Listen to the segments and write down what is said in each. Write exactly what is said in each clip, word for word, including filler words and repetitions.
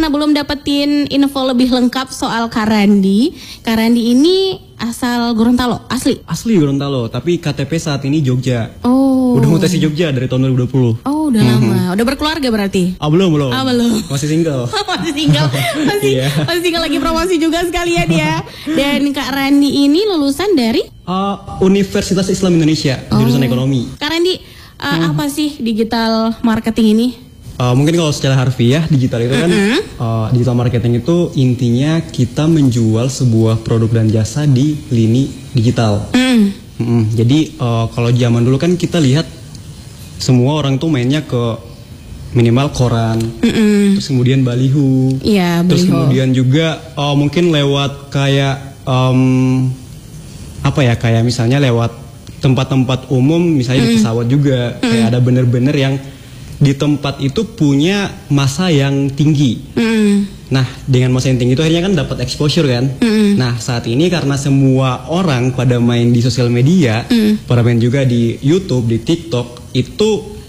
karena belum dapetin info lebih lengkap soal Kak Randi. Kak Randi ini asal Gorontalo, asli? Asli Gorontalo, tapi K T P saat ini Jogja. Oh. Udah mutasi Jogja dari tahun dua ribu dua puluh. Oh, udah mm-hmm. lama. Udah berkeluarga berarti? Ah, belum, belum. Ah, belum. Masih single. Masih single. Masih, yeah. masih single, lagi promosi juga sekalian ya. Dan Kak Randi ini lulusan dari? Uh, Universitas Islam Indonesia, oh. jurusan ekonomi. Kak Randi, uh, hmm. apa sih digital marketing ini? Uh, mungkin kalau secara harfiah digital itu kan mm-hmm. uh, digital marketing itu intinya kita menjual sebuah produk dan jasa di lini digital. Mm. Mm-hmm. Jadi uh, kalau zaman dulu kan kita lihat semua orang tuh mainnya ke minimal koran, mm-hmm. terus kemudian baliho, yeah, terus kemudian juga uh, mungkin lewat kayak um, apa ya kayak misalnya lewat tempat-tempat umum misalnya mm-hmm. di pesawat juga mm-hmm. kayak ada bener-bener yang di tempat itu punya massa yang tinggi. Mm. Nah, dengan massa yang tinggi itu akhirnya kan dapat exposure kan. Mm. Nah, saat ini karena semua orang pada main di sosial media, mm. pada main juga di YouTube, di TikTok, itu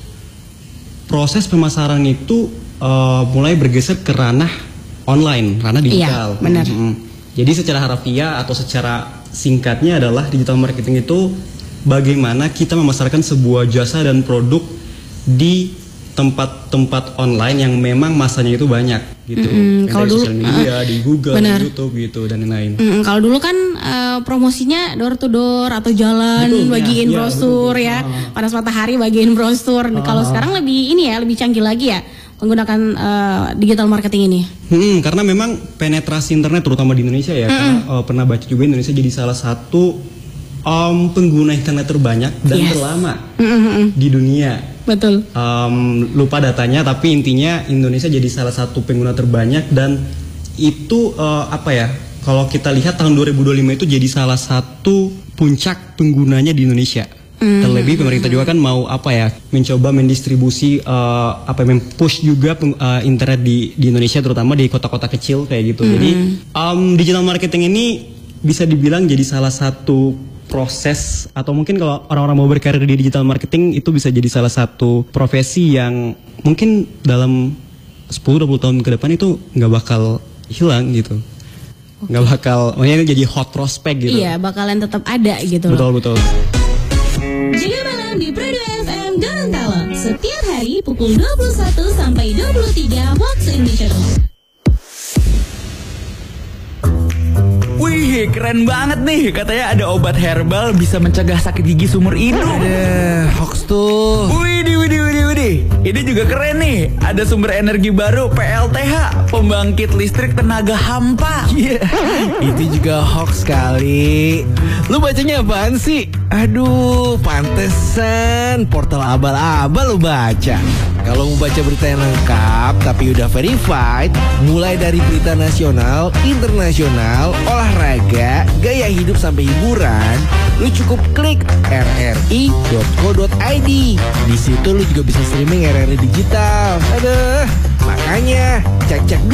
proses pemasaran itu uh, mulai bergeser ke ranah online, ranah digital. Iya, benar. Mm-hmm. Jadi secara harfiah atau secara singkatnya adalah digital marketing itu bagaimana kita memasarkan sebuah jasa dan produk di tempat-tempat online yang memang masanya itu banyak gitu. Mm-hmm. Kalau dulu sosial media, uh, di Google, bener. di YouTube gitu dan lain-lain. Mm-hmm. Kalau dulu kan uh, promosinya door to door atau jalan, betul, bagiin ya, brosur ya, ya. Panas matahari bagiin brosur. Uh, Kalau sekarang lebih ini ya, lebih canggih lagi ya menggunakan uh, digital marketing ini. Hmm, karena memang penetrasi internet terutama di Indonesia ya, mm-hmm. karena uh, pernah baca juga Indonesia jadi salah satu um, pengguna internet terbanyak dan yes. terlama mm-hmm. di dunia. Betul. Um, lupa datanya, tapi intinya Indonesia jadi salah satu pengguna terbanyak dan itu uh, apa ya? Kalau kita lihat tahun dua ribu dua puluh lima itu jadi salah satu puncak penggunanya di Indonesia. Mm. Terlebih pemerintah juga kan mau apa ya? Mencoba mendistribusi uh, apa mempush juga peng, uh, internet di di Indonesia terutama di kota-kota kecil kayak gitu. Mm. Jadi um, digital marketing ini bisa dibilang jadi salah satu proses atau mungkin kalau orang-orang mau berkarir di digital marketing itu bisa jadi salah satu profesi yang mungkin dalam sepuluh dua puluh tahun ke depan itu nggak bakal hilang gitu. Nggak okay. bakal, makanya ini jadi hot prospect gitu. Iya, bakalan tetap ada gitu. Betul, loh. betul. Jaga malam di Pradu F M Gorontalo setiap hari pukul dua puluh satu sampai dua puluh tiga waktu Indonesia. Wih, keren banget nih. Katanya ada obat herbal bisa mencegah sakit gigi seumur hidup. Ada hoax tuh. Widih, widih, widih, widih. Ini juga keren nih. Ada sumber energi baru P L T H, pembangkit listrik tenaga hampa. Iya, yeah. Itu juga hoax kali. Lu bacanya apaan sih? Aduh, pantesan portal abal-abal lu baca. Kalau mau baca berita yang lengkap tapi udah verified, mulai dari berita nasional, internasional, olahraga, gaya hidup sampai hiburan, lu cukup klik r r i dot co dot i d. Di situ lu juga bisa streaming R R I digital. Aduh, makanya cek-cek